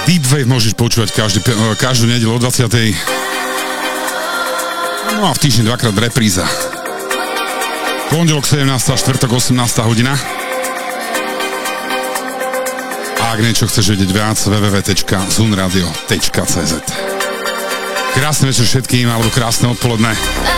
Deep Wave môžeš počúvať každú nedeľu o 20. No a v týždni dvakrát repríza. Pondelok 17. a štvrtok 18. hodina. A ak niečo chceš vedieť viac, www.zunradio.cz. Krásny večer všetkým, alebo krásne odpoledne.